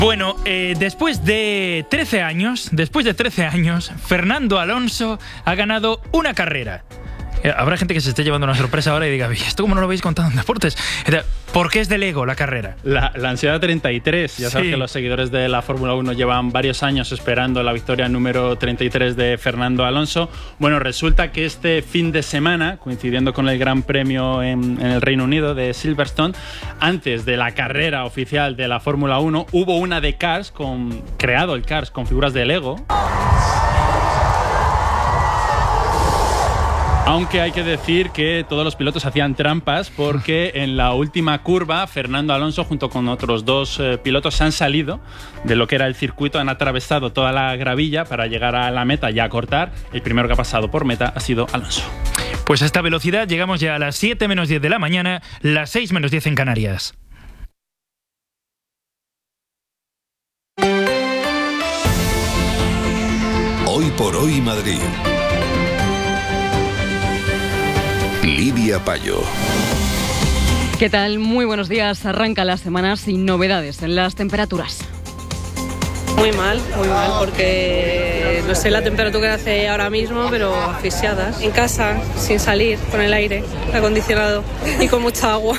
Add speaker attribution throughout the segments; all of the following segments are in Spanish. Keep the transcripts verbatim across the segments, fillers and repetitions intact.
Speaker 1: Bueno, eh, después de trece años, después de trece años, Fernando Alonso ha ganado una carrera. Habrá gente que se esté llevando una sorpresa ahora y diga, ¿esto cómo no lo habéis contado en deportes? ¿Por qué es de Lego la carrera?
Speaker 2: La, la ansiedad treinta y tres. Ya sabes
Speaker 1: sí.
Speaker 2: que los seguidores de la Fórmula uno llevan varios años esperando la victoria número treinta y tres de Fernando Alonso. Bueno, resulta que este fin de semana, coincidiendo con el Gran Premio en, en el Reino Unido de Silverstone, antes de la carrera oficial de la Fórmula uno, hubo una de Cars, con, creado el Cars con figuras de Lego. Aunque hay que decir que todos los pilotos hacían trampas porque en la última curva Fernando Alonso junto con otros dos eh, pilotos se han salido de lo que era el circuito, han atravesado toda la gravilla para llegar a la meta y a cortar. El primero que ha pasado por meta ha sido Alonso.
Speaker 1: Pues a esta velocidad llegamos ya a las siete menos diez de la mañana, las seis menos diez en Canarias.
Speaker 3: Hoy por hoy Madrid. Lidia Payo.
Speaker 4: ¿Qué tal? Muy buenos días. Arranca la semana sin novedades en las temperaturas.
Speaker 5: Muy mal, muy mal, porque no sé la temperatura que hace ahora mismo, pero asfixiadas. En casa, sin salir, con el aire acondicionado y con mucha agua.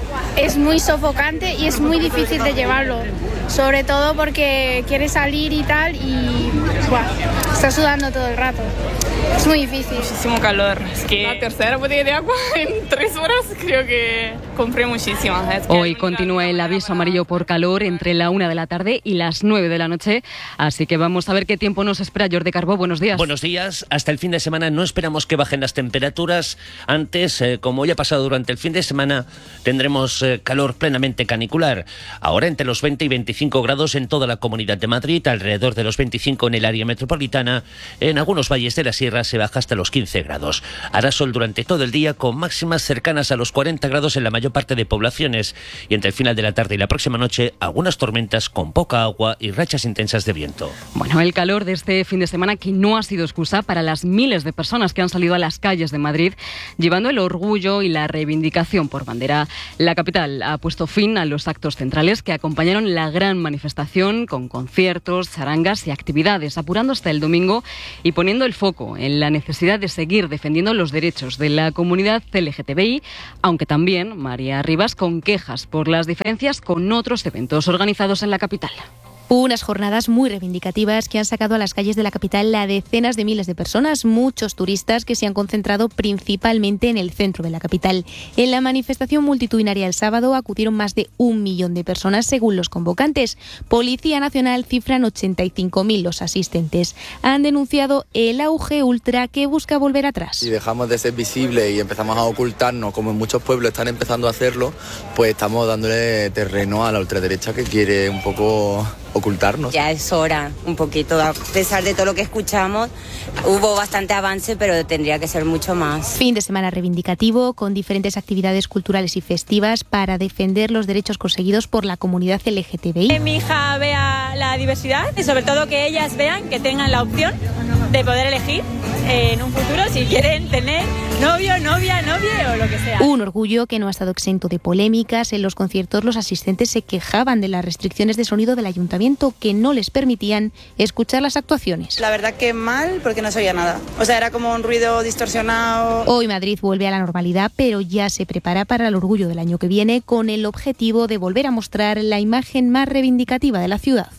Speaker 6: Es muy sofocante y es muy difícil de llevarlo, sobre todo porque quieres salir y tal y buah, estás sudando todo el rato. Es muy difícil.
Speaker 7: Muchísimo calor. Es que la tercera botella de agua en tres horas creo que compré muchísimas. Es que
Speaker 4: Hoy continúa el aviso amarillo por calor entre la una de la tarde y las nueve de la noche. Así que vamos a ver qué tiempo nos espera. Jordi Carbó, buenos días.
Speaker 8: Buenos días. Hasta el fin de semana no esperamos que bajen las temperaturas. Antes, eh, como ya ha pasado durante el fin de semana, tendremos eh, calor plenamente canicular. Ahora entre los veinte y veinticinco grados en toda la Comunidad de Madrid, alrededor de los veinticinco en el área metropolitana. En algunos valles de la sierra se baja hasta los quince grados. Hará sol durante todo el día con máximas cercanas a los cuarenta grados en la mayor parte de poblaciones y entre el final de la tarde y la próxima noche algunas tormentas con poca agua y rachas intensas de viento.
Speaker 4: Bueno, el calor de este fin de semana que no ha sido excusa para las miles de personas que han salido a las calles de Madrid llevando el orgullo y la reivindicación por bandera. La capital ha puesto fin a los actos centrales que acompañaron la gran manifestación con conciertos, charangas y actividades, apurando hasta el domingo y poniendo el foco en la necesidad de seguir defendiendo los derechos de la comunidad L G T B I, aunque también María Rivas con quejas por las diferencias con otros eventos organizados en la capital.
Speaker 9: Unas jornadas muy reivindicativas que han sacado a las calles de la capital a decenas de miles de personas, muchos turistas que se han concentrado principalmente en el centro de la capital. En la manifestación multitudinaria el sábado acudieron más de un millón de personas según los convocantes. Policía Nacional cifran ochenta y cinco mil los asistentes. Han denunciado el auge ultra que busca volver atrás.
Speaker 10: Si dejamos de ser visibles y empezamos a ocultarnos, como en muchos pueblos están empezando a hacerlo, pues estamos dándole terreno a la ultraderecha que quiere un poco ocultarnos.
Speaker 11: Ya es hora, un poquito, a pesar de todo lo que escuchamos, hubo bastante avance, pero tendría que ser mucho más.
Speaker 9: Fin de semana reivindicativo, con diferentes actividades culturales y festivas para defender los derechos conseguidos por la comunidad L G T B I.
Speaker 12: Que mi hija vea la diversidad y sobre todo que ellas vean que tengan la opción de poder elegir en un futuro si quieren tener novio, novia, novia o lo que sea.
Speaker 9: Un orgullo que no ha estado exento de polémicas. En los conciertos los asistentes se quejaban de las restricciones de sonido del ayuntamiento que no les permitían escuchar las actuaciones.
Speaker 13: La verdad que mal porque no se oía nada. O sea, era como un ruido distorsionado.
Speaker 9: Hoy Madrid vuelve a la normalidad, pero ya se prepara para el orgullo del año que viene con el objetivo de volver a mostrar la imagen más reivindicativa de la ciudad.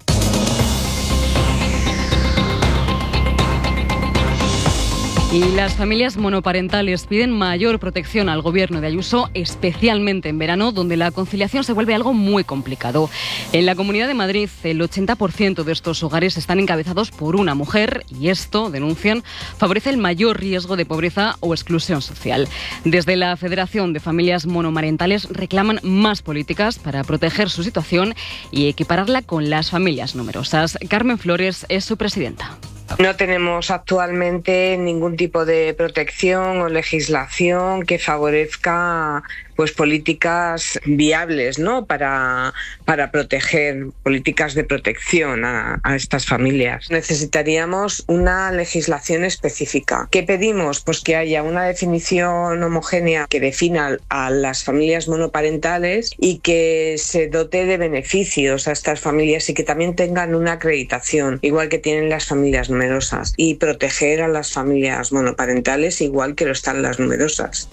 Speaker 4: Y las familias monoparentales piden mayor protección al gobierno de Ayuso, especialmente en verano, donde la conciliación se vuelve algo muy complicado. En la Comunidad de Madrid, el ochenta por ciento de estos hogares están encabezados por una mujer y esto, denuncian, favorece el mayor riesgo de pobreza o exclusión social. Desde la Federación de Familias Monomarentales reclaman más políticas para proteger su situación y equipararla con las familias numerosas. Carmen Flores es su presidenta.
Speaker 14: No tenemos actualmente ningún tipo de protección o legislación que favorezca pues políticas viables, ¿no? Para, para proteger, políticas de protección a, a estas familias. Necesitaríamos una legislación específica. ¿Qué pedimos? Pues que haya una definición homogénea que defina a las familias monoparentales y que se dote de beneficios a estas familias y que también tengan una acreditación, igual que tienen las familias numerosas, y proteger a las familias monoparentales igual que lo están las numerosas.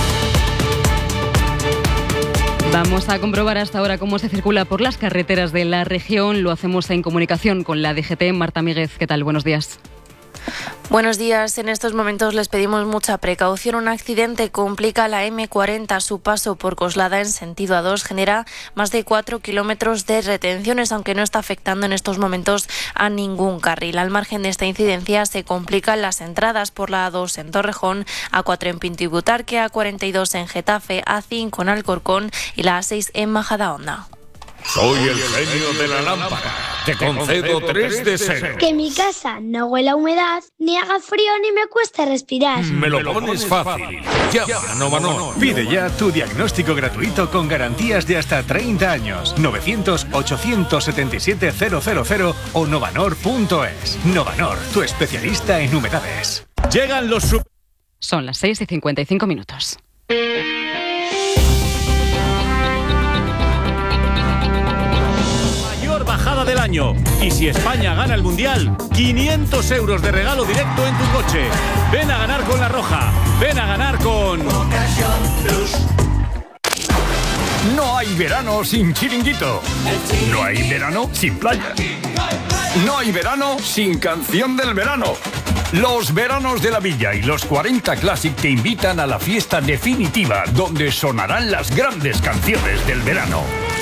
Speaker 4: Vamos a comprobar hasta ahora cómo se circula por las carreteras de la región. Lo hacemos en comunicación con la D G T. Marta Míguez, ¿qué tal? Buenos días.
Speaker 15: Buenos días. En estos momentos les pedimos mucha precaución. Un accidente complica la eme cuarenta. Su paso por Coslada en sentido A dos genera más de cuatro kilómetros de retenciones, aunque no está afectando en estos momentos a ningún carril. Al margen de esta incidencia se complican las entradas por la A dos en Torrejón, A cuatro en Pinto y Butarque, A cuarenta y dos en Getafe, A cinco en Alcorcón y la A seis en Majadahonda.
Speaker 16: Soy el genio de la lámpara. Te concedo tres deseos.
Speaker 17: Que mi casa no huela a humedad, ni haga frío, ni me cueste respirar.
Speaker 16: Me lo pones fácil. Llama a Novanor.
Speaker 18: Pide ya tu diagnóstico gratuito con garantías de hasta treinta años. novecientos, ochocientos setenta y siete, cero cero cero o novanor punto es. Novanor, tu especialista en humedades.
Speaker 1: Llegan los... Sub-
Speaker 4: Son las seis y cincuenta y cinco minutos.
Speaker 19: Bajada del año. Y si España gana el Mundial, quinientos euros de regalo directo en tu coche. Ven a ganar con La Roja. Ven a ganar con...
Speaker 16: No hay verano sin chiringuito. No hay verano sin playa. No hay verano sin canción del verano. Los veranos de la Villa y los cuarenta Classic te invitan a la fiesta definitiva donde sonarán las grandes canciones del verano.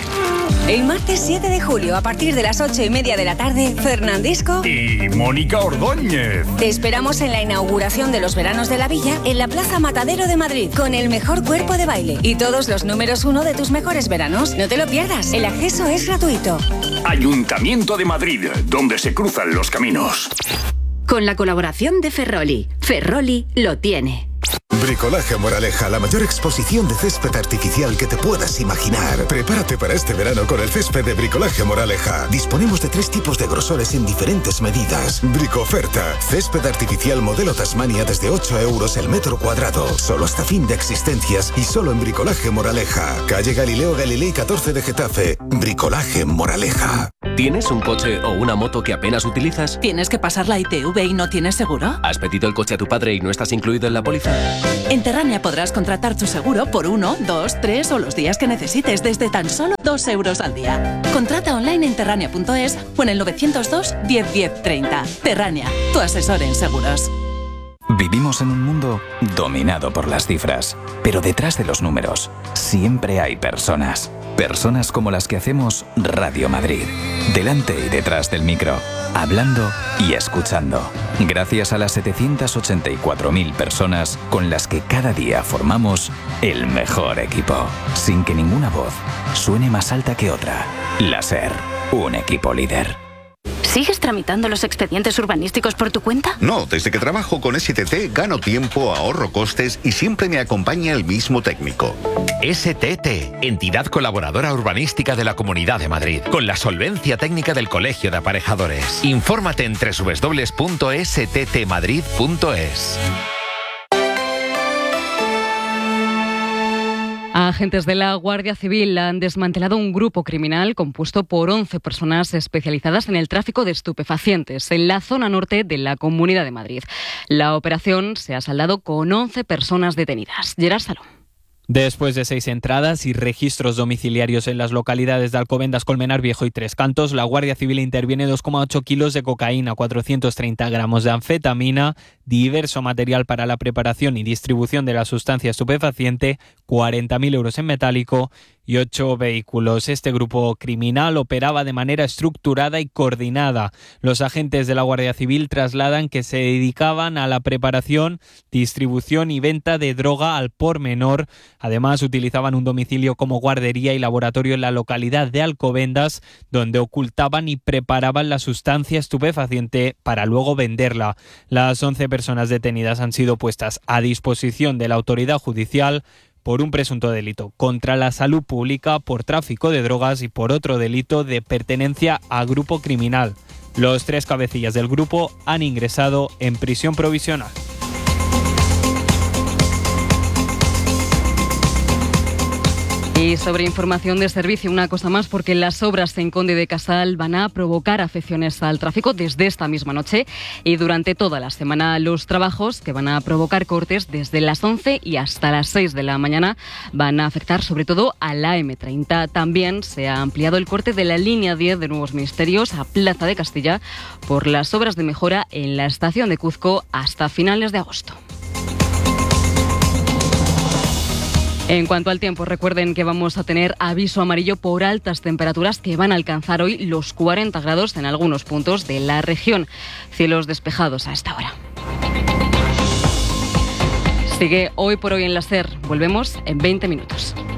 Speaker 20: El martes siete de julio, a partir de las ocho y media de la tarde, Fernandisco
Speaker 16: y Mónica Ordóñez.
Speaker 20: Te esperamos en la inauguración de los veranos de la Villa en la Plaza Matadero de Madrid, con el mejor cuerpo de baile y todos los números uno de tus mejores veranos. No te lo pierdas, el acceso es gratuito.
Speaker 16: Ayuntamiento de Madrid, donde se cruzan los caminos.
Speaker 20: Con la colaboración de Ferroli. Ferroli lo tiene.
Speaker 21: Bricolaje Moraleja, la mayor exposición de césped artificial que te puedas imaginar. Prepárate para este verano con el césped de Bricolaje Moraleja. Disponemos de tres tipos de grosores en diferentes medidas. Bricoferta, césped artificial modelo Tasmania desde ocho euros el metro cuadrado. Solo hasta fin de existencias y solo en Bricolaje Moraleja. Calle Galileo Galilei catorce de Getafe. Bricolaje Moraleja.
Speaker 22: ¿Tienes un coche o una moto que apenas utilizas?
Speaker 23: ¿Tienes que pasar la I T V y no tienes seguro?
Speaker 22: ¿Has pedido el coche a tu padre y no estás incluido en la póliza?
Speaker 23: En Terrania podrás contratar tu seguro por uno, dos, tres o los días que necesites desde tan solo dos euros al día. Contrata online en terrania punto es o en el novecientos dos, diez, diez, treinta. Terrania, tu asesor en seguros.
Speaker 24: Vivimos en un mundo dominado por las cifras, pero detrás de los números siempre hay personas. Personas como las que hacemos Radio Madrid. Delante y detrás del micro, hablando y escuchando. Gracias a las setecientas ochenta y cuatro mil personas con las que cada día formamos el mejor equipo. Sin que ninguna voz suene más alta que otra. La SER, un equipo líder.
Speaker 20: ¿Sigues tramitando los expedientes urbanísticos por tu cuenta?
Speaker 25: No, desde que trabajo con S T T gano tiempo, ahorro costes y siempre me acompaña el mismo técnico.
Speaker 26: S T T, entidad colaboradora urbanística de la Comunidad de Madrid, con la solvencia técnica del Colegio de Aparejadores. Infórmate en doble u doble u doble u punto s t t madrid punto es.
Speaker 4: Agentes de la Guardia Civil han desmantelado un grupo criminal compuesto por once personas especializadas en el tráfico de estupefacientes en la zona norte de la Comunidad de Madrid. La operación se ha saldado con once personas detenidas. Gerard Salón.
Speaker 27: Después de seis entradas y registros domiciliarios en las localidades de Alcobendas, Colmenar Viejo y Tres Cantos, la Guardia Civil interviene dos coma ocho kilos de cocaína, cuatrocientos treinta gramos de anfetamina, diverso material para la preparación y distribución de la sustancia estupefaciente, cuarenta mil euros en metálico y ocho vehículos. Este grupo criminal operaba de manera estructurada y coordinada. Los agentes de la Guardia Civil trasladan que se dedicaban a la preparación, distribución y venta de droga al por menor. Además, utilizaban un domicilio como guardería y laboratorio en la localidad de Alcobendas, donde ocultaban y preparaban la sustancia estupefaciente para luego venderla. Las once personas detenidas han sido puestas a disposición de la autoridad judicial por un presunto delito contra la salud pública, por tráfico de drogas y por otro delito de pertenencia a grupo criminal. Los tres cabecillas del grupo han ingresado en prisión provisional.
Speaker 4: Y sobre información de servicio, una cosa más, porque las obras en Conde de Casal van a provocar afecciones al tráfico desde esta misma noche y durante toda la semana. Los trabajos, que van a provocar cortes desde las once y hasta las seis de la mañana, van a afectar sobre todo a la eme treinta. También se ha ampliado el corte de la línea diez de Nuevos Ministerios a Plaza de Castilla por las obras de mejora en la estación de Cuzco hasta finales de agosto. En cuanto al tiempo, recuerden que vamos a tener aviso amarillo por altas temperaturas que van a alcanzar hoy los cuarenta grados en algunos puntos de la región. Cielos despejados a esta hora. Sigue Hoy por Hoy en la SER. Volvemos en veinte minutos.